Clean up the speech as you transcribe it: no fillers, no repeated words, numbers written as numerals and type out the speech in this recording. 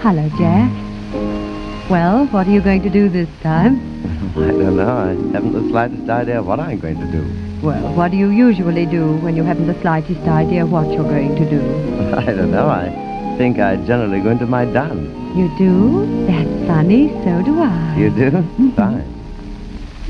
color, Jack. Well, what are you going to do this time? I don't know. I haven't the slightest idea what I'm going to do. Well, what do you usually do when you haven't the slightest idea what you're going to do? I don't know. I think I generally go into my dance. You do? That's funny. So do I. You do? Fine.